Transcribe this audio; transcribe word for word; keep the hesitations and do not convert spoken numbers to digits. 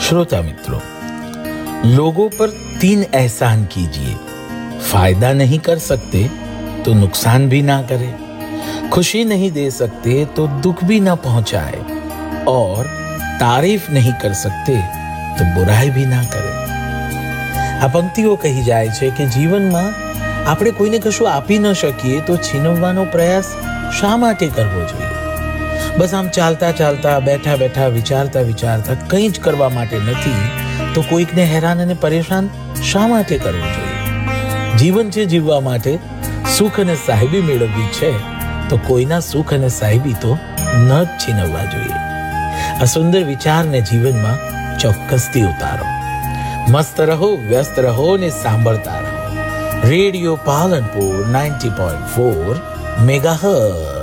श्रोता मित्रों, लोगों पर तीन एहसान कीजिए। फायदा नहीं कर सकते तो नुकसान भी ना करे, खुशी नहीं दे सकते तो दुख भी ना पहुंचाए, और तारीफ नहीं कर सकते તો બુરાઈ ભી ના કરે। આ પંક્તિઓ કહી જાય છે કે જીવનમાં આપણે કોઈને કશું આપી ન શકીએ તો છીનવવાનો પ્રયાસ શા માટે કરવો જોઈએ? બસ આમ ચાલતા ચાલતા, બેઠા બેઠા, વિચારતા વિચારતા કંઈ જ કરવા માટે નથી તો કોઈકને હેરાન અને પરેશાન શા માટે કરવું જોઈએ? જીવન છે જીવવા માટે, સુખ અને સાહેબી મેળવવી છે તો કોઈના સુખ અને સાહેબી તો ન જ છીનવવા જોઈએ। આ સુંદર વિચારને જીવનમાં ચોક્કસથી ઉતારો। મસ્ત રહો, વ્યસ્ત રહો ને સાંભળતા રહો radio Palanpur ninety point four megahertz.